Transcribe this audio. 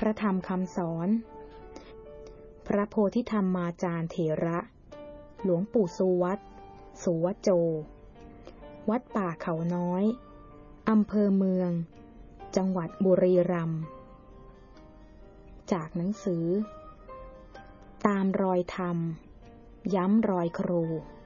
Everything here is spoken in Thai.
พระธรรมคำสอนพระโพธิธรรมาจารย์เถระหลวงปู่สุวัต สุวโจวัดป่าเขาน้อยอำเภอเมืองจังหวัดบุรีรัมย์จากหนังสือตามรอยธรรมย้ำรอยครู